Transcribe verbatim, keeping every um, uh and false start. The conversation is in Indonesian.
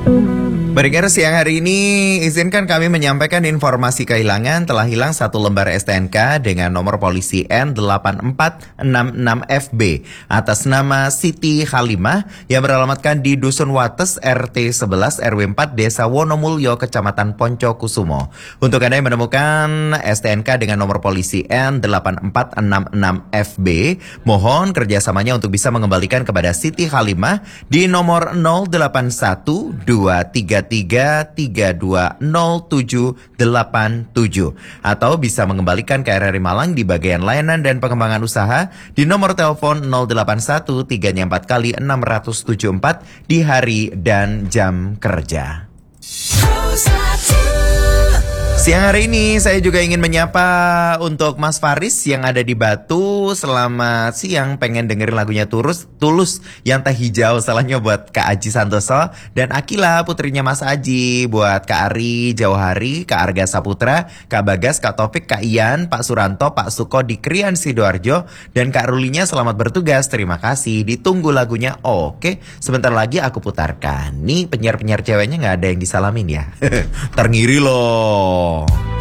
Pendengar siang hari ini, izinkan kami menyampaikan informasi kehilangan. Telah hilang satu lembar S T N K dengan nomor polisi N delapan empat enam enam F B atas nama Siti Halimah yang beralamatkan di Dusun Wates R T sebelas R W empat Desa Wonomulyo, Kecamatan Poncokusumo. Untuk Anda yang menemukan S T N K dengan nomor polisi N delapan empat enam enam F B, mohon kerjasamanya untuk bisa mengembalikan kepada Siti Halimah di nomor nol delapan satu dua tiga tiga tiga dua nol tujuh delapan tujuh atau bisa mengembalikan ke R R I Malang di bagian layanan dan pengembangan usaha di nomor telepon nol delapan satu tiga empat kali enam tujuh empat di hari dan jam kerja. Siang hari ini saya juga ingin menyapa untuk Mas Faris yang ada di Batu. Selamat siang, pengen dengerin lagunya Tulus, Tulus yang teh hijau. Salahnya buat Kak Aji Santoso dan Akila putrinya Mas Aji. Buat Kak Ari Jauhari, Kak Arga Saputra, Kak Bagas, Kak Topik, Kak Ian, Pak Suranto, Pak Suko di Krian Sidoarjo, dan Kak Rulinya selamat bertugas. Terima kasih. Ditunggu lagunya. Oke, sebentar lagi aku putarkan. Nih penyiar-penyiar ceweknya nggak ada yang disalamin ya. Terngiri loh.